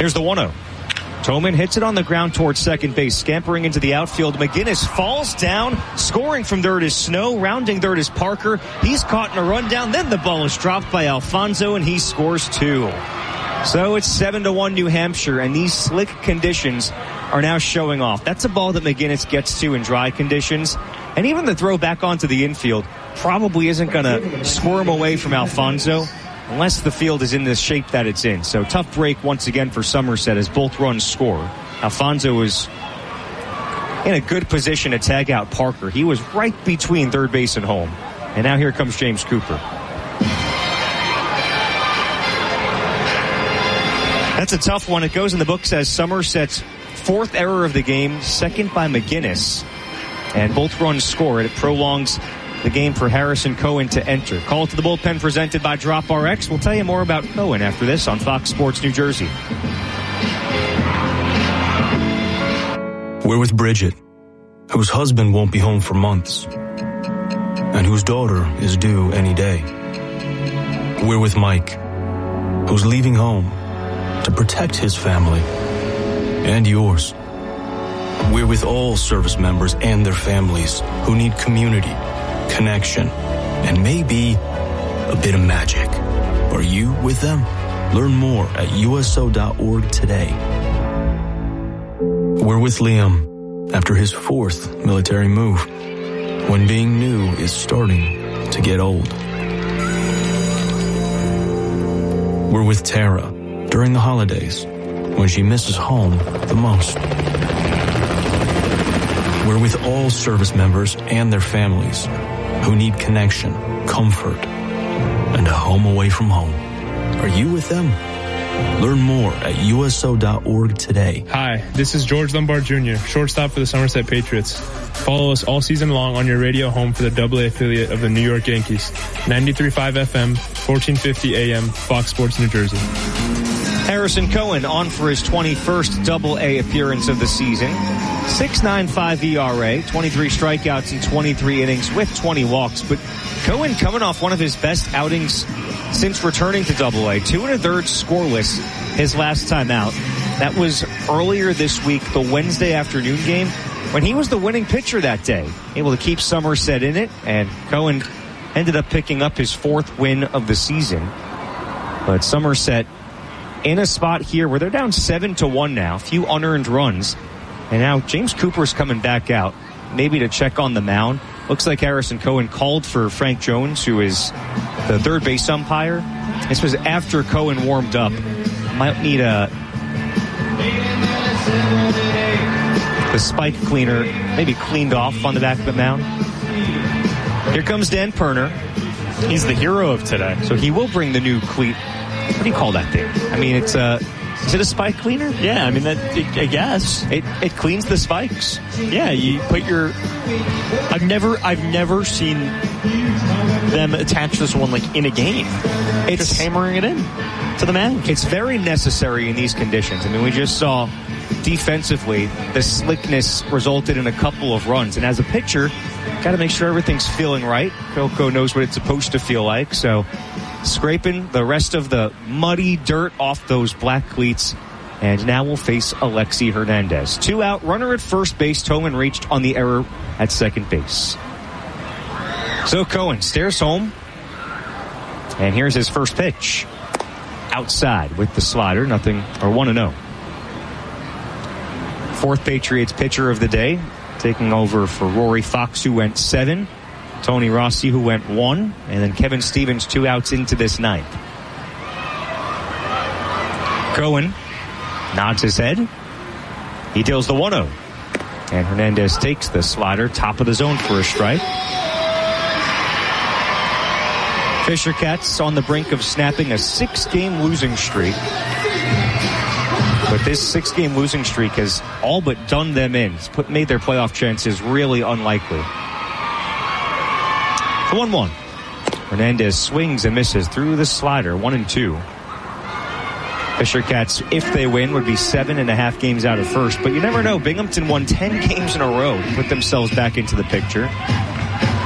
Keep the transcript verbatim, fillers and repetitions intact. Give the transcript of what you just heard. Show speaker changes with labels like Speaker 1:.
Speaker 1: Here's the one oh. Towman hits it on the ground towards second base, scampering into the outfield. McGinnis falls down. Scoring from third is Snow. Rounding third is Parker. He's caught in a rundown. Then the ball is dropped by Alfonso, and he scores two. So it's seven to one New Hampshire, and these slick conditions are now showing off. That's a ball that McGinnis gets to in dry conditions. And even the throw back onto the infield probably isn't going to squirm away from Alfonso unless the field is in the shape that it's in. So tough break once again for Somerset as both runs score. Alfonso was in a good position to tag out Parker. He was right between third base and home. And now here comes James Cooper. That's a tough one. It goes in the books as Somerset's fourth error of the game, second by McGinnis. And both runs score. It prolongs the game for Harrison Cohen to enter. Call to the bullpen presented by Drop R X. We'll tell you more about Cohen after this on Fox Sports New Jersey.
Speaker 2: We're with Bridget, whose husband won't be home for months, and whose daughter is due any day. We're with Mike, who's leaving home to protect his family and yours. We're with all service members and their families who need community, connection, and maybe a bit of magic. Are you with them? Learn more at U S O dot org today. We're with Liam after his fourth military move, when being new is starting to get old. We're with Tara during the holidays, when she misses home the most. We're with all service members and their families who need connection, comfort, and a home away from home. Are you with them? Learn more at U S O dot org today.
Speaker 3: Hi, this is George Lombard Junior, shortstop for the Somerset Patriots. Follow us all season long on your radio home for the double A affiliate of the New York Yankees. ninety-three point five F M, fourteen fifty A M, Fox Sports New Jersey.
Speaker 1: Harrison Cohen on for his twenty-first double A appearance of the season. six point nine five E R A, twenty-three strikeouts in twenty-three innings with twenty walks. But Cohen coming off one of his best outings since returning to double A. Two and a third scoreless his last time out. That was earlier this week, the Wednesday afternoon game, when he was the winning pitcher that day. Able to keep Somerset in it, and Cohen ended up picking up his fourth win of the season. But Somerset in a spot here where they're down seven to one now, few unearned runs. And now James Cooper's coming back out, maybe to check on the mound. Looks like Harrison Cohen called for Frank Jones, who is the third base umpire. This was after Cohen warmed up. Might need a the spike cleaner, maybe cleaned off on the back of the mound. Here comes Dan Perner. He's the hero of today. So he will bring the new cleat. What do you call that thing? I mean, it's a... Is it a spike cleaner?
Speaker 4: Yeah, I mean, that, I guess.
Speaker 1: It it cleans the spikes.
Speaker 4: Yeah, you put your... I've never I've never seen them attach this one, like, in a game. It's just hammering it in to the mound.
Speaker 1: It's very necessary in these conditions. I mean, we just saw defensively the slickness resulted in a couple of runs. And as a pitcher, got to make sure everything's feeling right. Coco knows what it's supposed to feel like, so... Scraping the rest of the muddy dirt off those black cleats. And now we'll face Alexi Hernandez. Two out, runner at first base. Towman reached on the error at second base. So Cohen stares home. And here's his first pitch. Outside with the slider. Nothing, or one and oh. Fourth Patriots pitcher of the day. Taking over for Rory Fox, who went seven. Tony Rossi, who went one, and then Kevin Stevens, two outs into this ninth. Cohen nods his head. He deals the one oh. And Hernandez takes the slider, top of the zone for a strike. Fisher Cats on the brink of snapping a six-game losing streak. But this six-game losing streak has all but done them in. It's put, made their playoff chances really unlikely. one one. Hernandez swings and misses through the slider, one and two. Fisher Cats, if they win, would be seven and a half games out of first. But you never know. Binghamton won ten games in a row to put themselves back into the picture.